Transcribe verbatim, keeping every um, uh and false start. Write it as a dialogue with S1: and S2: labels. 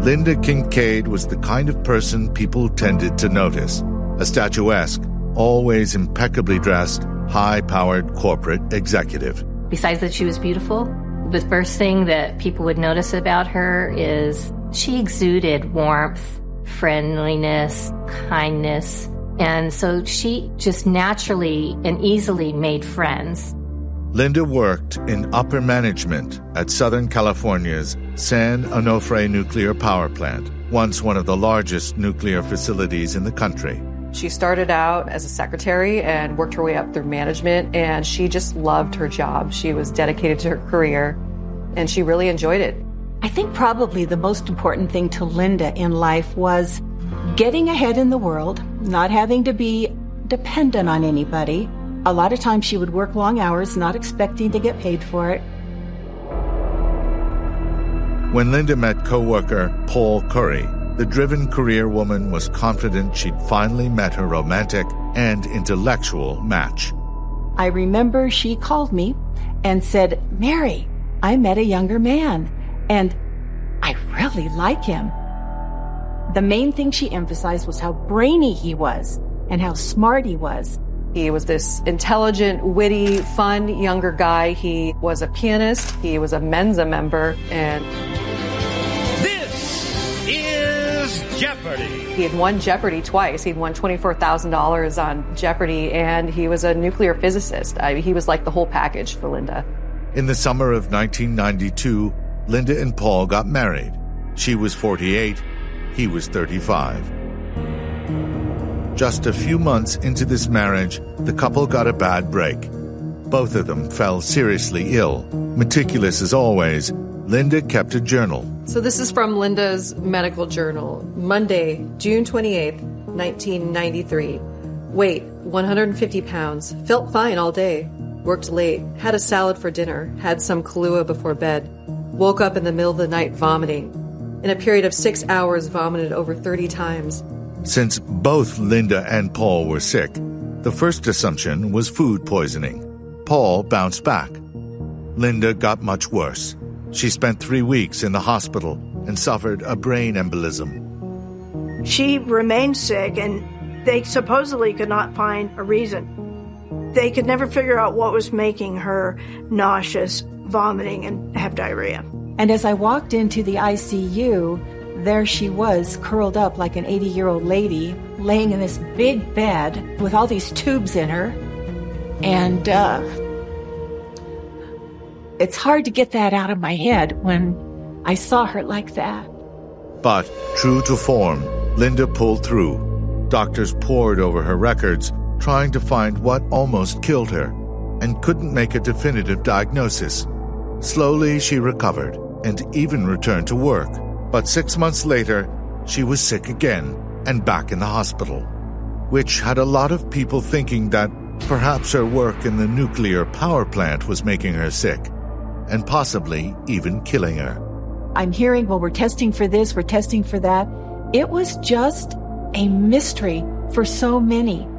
S1: Linda Kincaid was the kind of person people tended to notice. A statuesque, always impeccably dressed, high-powered corporate executive.
S2: Besides that she was beautiful, the first thing that people would notice about her is she exuded warmth, friendliness, kindness, and so she just naturally and easily made friends.
S1: Linda worked in upper management at Southern California's San Onofre Nuclear Power Plant, once one of the largest nuclear facilities in the country.
S3: She started out as a secretary and worked her way up through management, and she just loved her job. She was dedicated to her career, and she really enjoyed it.
S4: I think probably the most important thing to Linda in life was getting ahead in the world, not having to be dependent on anybody. A lot of times she would work long hours, not expecting to get paid for it.
S1: When Linda met co-worker Paul Curry, the driven career woman was confident she'd finally met her romantic and intellectual match.
S4: I remember she called me and said, "Mary, I met a younger man, and I really like him." The main thing she emphasized was how brainy he was and how smart he was.
S3: He was this intelligent, witty, fun younger guy. He was a pianist. He was a Mensa member. And
S5: this is Jeopardy!
S3: He had won Jeopardy twice. He'd won twenty-four thousand dollars on Jeopardy, and he was a nuclear physicist. I mean, he was like the whole package for Linda.
S1: In the summer of nineteen ninety-two, Linda and Paul got married. She was forty-eight, he was thirty-five. Just a few months into this marriage, the couple got a bad break. Both of them fell seriously ill. Meticulous as always, Linda kept a journal.
S3: So this is from Linda's medical journal. Monday, June twenty-eighth, nineteen ninety-three. Weight, one hundred fifty pounds. Felt fine all day. Worked late. Had a salad for dinner. Had some Kahlua before bed. Woke up in the middle of the night vomiting. In a period of six hours, vomited over thirty times.
S1: Since both Linda and Paul were sick, the first assumption was food poisoning. Paul bounced back. Linda got much worse. She spent three weeks in the hospital and suffered a brain embolism.
S6: She remained sick, and they supposedly could not find a reason. They could never figure out what was making her nauseous, vomiting, and have diarrhea.
S4: And as I walked into the I C U, there she was, curled up like an eighty-year-old lady, laying in this big bed with all these tubes in her. And uh, it's hard to get that out of my head when I saw her like that.
S1: But, true to form, Linda pulled through. Doctors pored over her records, trying to find what almost killed her, and couldn't make a definitive diagnosis. Slowly, she recovered and even returned to work. But six months later, she was sick again and back in the hospital, which had a lot of people thinking that perhaps her work in the nuclear power plant was making her sick, and possibly even killing her.
S4: I'm hearing, well, we're testing for this, we're testing for that. It was just a mystery for so many.